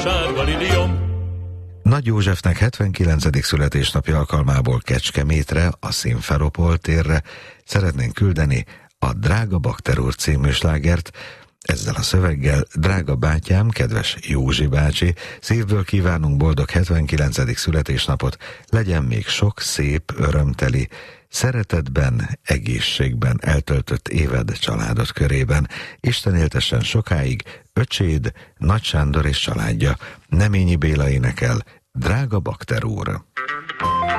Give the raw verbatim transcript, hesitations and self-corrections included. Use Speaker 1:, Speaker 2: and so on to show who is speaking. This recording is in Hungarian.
Speaker 1: sárga liliom.
Speaker 2: Nagy Józsefnek hetvenkilencedik születésnapja alkalmából Kecskemétre, a Szimferopol térre szeretnénk küldeni a Drága Bakter úr című slágert. Ezzel a szöveggel: drága bátyám, kedves Józsi bácsi, szívből kívánunk boldog hetvenkilencedik születésnapot, legyen még sok szép, örömteli, szeretetben, egészségben eltöltött éved családod körében. Isten éltessen sokáig öcséd, Nagy Sándor és családja. Neményi Béla énekel, Drága Bakter úr.